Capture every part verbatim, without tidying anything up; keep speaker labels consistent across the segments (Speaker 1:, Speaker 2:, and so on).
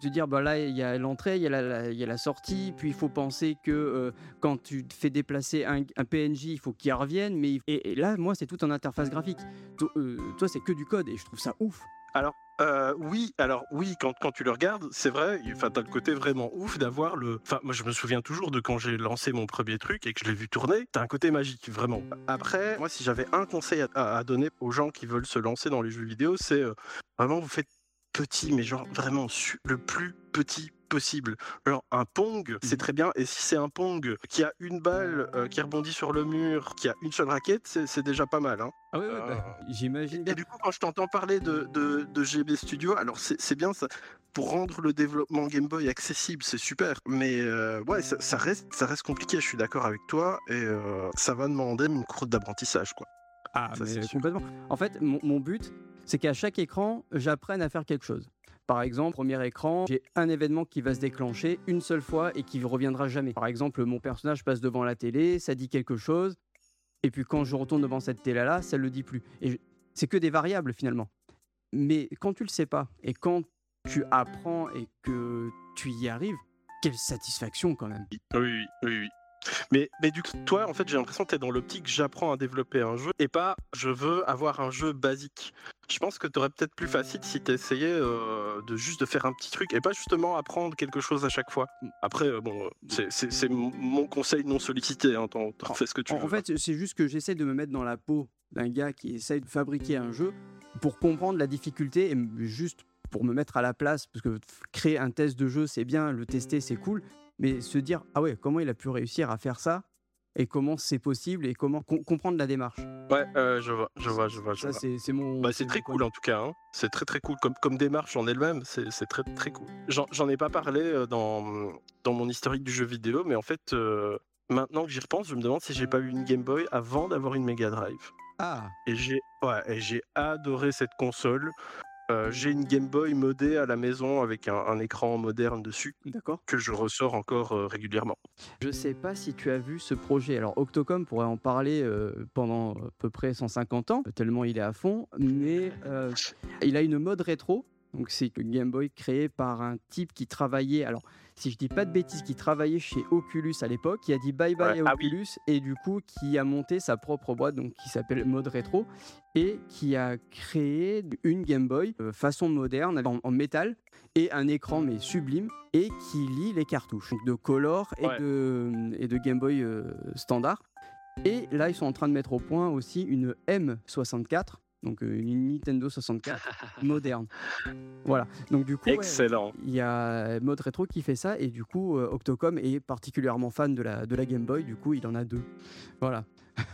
Speaker 1: Se dire, bah là, il y a l'entrée, il y a la, la- il y a la sortie, puis il faut penser que euh, quand tu te fais déplacer un, un P N J, il faut qu'il revienne. Mais, il- et, et là, moi, c'est tout en interface graphique. To- euh, toi, c'est que du code et je trouve ça ouf.
Speaker 2: Alors, euh, oui, alors oui, quand, quand tu le regardes, c'est vrai, enfin, t'as le côté vraiment ouf d'avoir le... Enfin, moi, je me souviens toujours de quand j'ai lancé mon premier truc et que je l'ai vu tourner, t'as un côté magique, vraiment. Après, moi, si j'avais un conseil à, à- à donner aux gens qui veulent se lancer dans les jeux vidéo, c'est euh, vraiment, vous faites petit, mais genre vraiment su- le plus petit possible. Genre, un Pong, c'est
Speaker 1: Mhm.
Speaker 2: très bien, et si c'est un Pong qui a une balle euh, qui rebondit sur le mur, qui a une seule raquette, c'est c'est déjà pas mal, hein.
Speaker 1: Ah oui, oui, bah,
Speaker 2: Euh,
Speaker 1: j'imagine
Speaker 2: et
Speaker 1: bien.
Speaker 2: du coup, quand je t'entends parler de, de, de G B Studio, alors c'est c'est bien ça. Pour rendre le développement Game Boy accessible, c'est super. Mais euh, ouais, ça, ça reste, ça reste compliqué, je suis d'accord avec toi. Et euh, ça va demander une courbe d'apprentissage, quoi.
Speaker 1: Ah,
Speaker 2: Ça, c'est
Speaker 1: mais
Speaker 2: sûr.
Speaker 1: complètement. En fait, mon, mon but, c'est qu'à chaque écran, j'apprenne à faire quelque chose. Par exemple, premier écran, j'ai un événement qui va se déclencher une seule fois et qui ne reviendra jamais. Par exemple, mon personnage passe devant la télé, ça dit quelque chose, et puis quand je retourne devant cette télé-là, ça ne le dit plus. Et je- c'est que des variables finalement. Mais quand tu le sais pas, et quand tu apprends et que tu y arrives, quelle satisfaction quand même.
Speaker 2: Oui, oui, oui, oui. Mais, mais du coup, toi, en fait, j'ai l'impression que tu es dans l'optique j'apprends à développer un jeu et pas je veux avoir un jeu basique. Je pense que tu aurais peut-être plus facile si tu essayais euh, de juste de faire un petit truc et pas justement apprendre quelque chose à chaque fois. Après, euh, bon, euh, c'est c'est- c'est mon mon conseil non sollicité, hein, t'en t'en
Speaker 1: En,
Speaker 2: fais ce que tu
Speaker 1: en- en
Speaker 2: veux, hein.
Speaker 1: fait, c'est juste que j'essaie de me mettre dans la peau d'un gars qui essaye de fabriquer un jeu pour comprendre la difficulté et m- juste pour me mettre à la place, parce que f- créer un test de jeu, c'est bien, le tester, c'est cool, mais se dire, ah ouais, comment il a pu réussir à faire ça et comment c'est possible et comment com- comprendre la démarche.
Speaker 2: Ouais, euh, je vois, je vois, je vois, je
Speaker 1: Ça,
Speaker 2: vois.
Speaker 1: c'est c'est mon,
Speaker 2: Bah,
Speaker 1: c'est
Speaker 2: c'est
Speaker 1: mon
Speaker 2: très
Speaker 1: point
Speaker 2: cool
Speaker 1: de
Speaker 2: en tout cas, hein. C'est très très cool. Comme, comme démarche en elle-même, c'est c'est très très cool. J'en j'en ai pas parlé euh, dans, dans mon historique du jeu vidéo, mais en fait, euh, maintenant que j'y repense, je me demande si j'ai pas eu une Game Boy avant d'avoir une Mega Drive.
Speaker 1: Ah,
Speaker 2: Et j'ai ouais, et j'ai adoré cette console. Euh, j'ai une Game Boy modée à la maison avec un, un écran moderne dessus
Speaker 1: d'accord.
Speaker 2: que je ressors encore euh, régulièrement.
Speaker 1: Je sais pas si tu as vu ce projet. Alors Octocom pourrait en parler euh, pendant à peu près cent cinquante ans, tellement il est à fond, mais euh, il a une mode rétro. Donc c'est une Game Boy créée par un type qui travaillait, alors si je dis pas de bêtises, qui travaillait chez Oculus à l'époque, qui a dit bye
Speaker 2: Ouais.
Speaker 1: bye à
Speaker 2: Ah oui,
Speaker 1: Oculus et du coup qui a monté sa propre boîte donc qui s'appelle Mode Rétro et qui a créé une Game Boy euh, façon moderne en, en métal et un écran mais sublime et qui lit les cartouches donc de Color et
Speaker 2: ouais.
Speaker 1: de, et de Game Boy euh, standard. Et là, ils sont en train de mettre au point aussi une M soixante-quatre, donc euh, une Nintendo soixante-quatre moderne. Voilà. Donc du coup, ouais,
Speaker 2: Excellent.
Speaker 1: il y a Mode Rétro qui fait ça et du coup, euh, Octocom est particulièrement fan de la, de la Game Boy. Du coup, il en a deux. Voilà.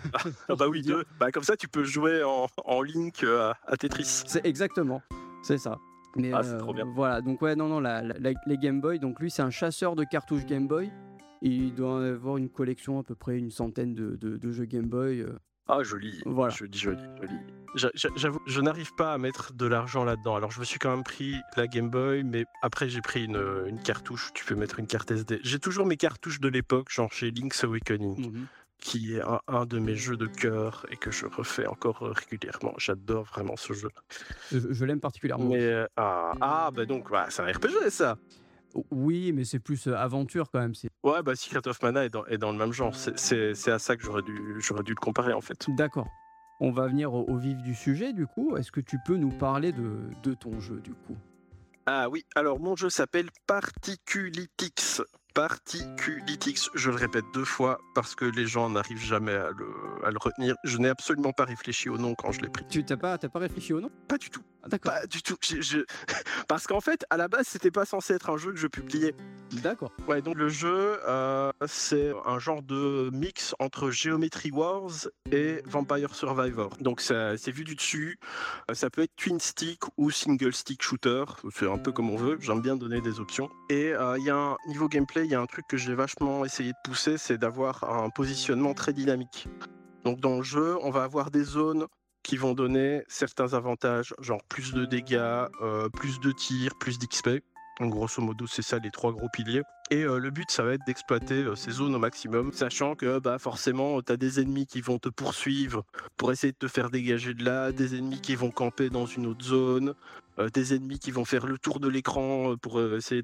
Speaker 2: Ah
Speaker 1: Pour
Speaker 2: bah
Speaker 1: te
Speaker 2: oui,
Speaker 1: dire.
Speaker 2: deux. Bah, comme ça, tu peux jouer en, en Link euh, à, à Tetris.
Speaker 1: C'est exactement. C'est ça. Mais
Speaker 2: Ah, c'est
Speaker 1: euh,
Speaker 2: trop bien.
Speaker 1: voilà, donc ouais, non, non, la- la- la- les Game Boy, donc lui, c'est un chasseur de cartouches Game Boy. Il doit avoir une collection à peu près une centaine de, de- de jeux Game Boy. euh,
Speaker 2: Ah, joli,
Speaker 1: voilà.
Speaker 2: joli, joli, joli. J'a- j'a- J'avoue, je n'arrive pas à mettre de l'argent là-dedans. Alors, je me suis quand même pris la Game Boy, mais après, j'ai pris une, une cartouche. Tu peux mettre une carte S D. J'ai toujours mes cartouches de l'époque, genre chez Link's Awakening,
Speaker 1: Mhm.
Speaker 2: qui est un, un de mes jeux de cœur et que je refais encore euh, régulièrement. J'adore vraiment ce jeu.
Speaker 1: Je, je l'aime particulièrement
Speaker 2: Mais
Speaker 1: aussi.
Speaker 2: euh, ah, ah, bah donc, bah, c'est un R P G ça.
Speaker 1: O- Oui, mais c'est plus euh, aventure quand même. C'est...
Speaker 2: Ouais, bah Secret of Mana est dans, est dans le même genre. C'est c'est- c'est à ça que j'aurais dû, j'aurais dû le comparer en fait.
Speaker 1: D'accord. On va venir au, au vif du sujet, du coup. Est-ce que tu peux nous parler de, de ton jeu, du coup?
Speaker 2: Ah oui, alors mon jeu s'appelle Particulitix. Particulitix, je le répète deux fois parce que les gens n'arrivent jamais à le, à le retenir. Je n'ai absolument pas réfléchi au nom quand je l'ai pris.
Speaker 1: Tu t'as pas, t'as pas réfléchi au nom?
Speaker 2: Pas du tout.
Speaker 1: Ah, d'accord.
Speaker 2: Pas du tout. Je- je- Parce qu'en fait, à la base, c'était pas censé être un jeu que je publiais.
Speaker 1: D'accord.
Speaker 2: Ouais, donc le jeu, euh, c'est un genre de mix entre Geometry Wars et Vampire Survivor. Donc ça- c'est vu du dessus. Euh, Ça peut être twin stick ou single stick shooter. C'est un peu comme on veut. J'aime bien donner des options. Et euh, il y a un niveau gameplay, il y a un truc que j'ai vachement essayé de pousser, c'est d'avoir un positionnement très dynamique. Donc dans le jeu, on va avoir des zones qui vont donner certains avantages, genre plus de dégâts, euh, plus de tirs, plus d'X P. Donc grosso modo, c'est ça les trois gros piliers. Et euh, le but, ça va être d'exploiter euh, ces zones au maximum, sachant que bah, forcément, tu as des ennemis qui vont te poursuivre pour essayer de te faire dégager de là, des ennemis qui vont camper dans une autre zone, euh, des ennemis qui vont faire le tour de l'écran euh, pour euh, essayer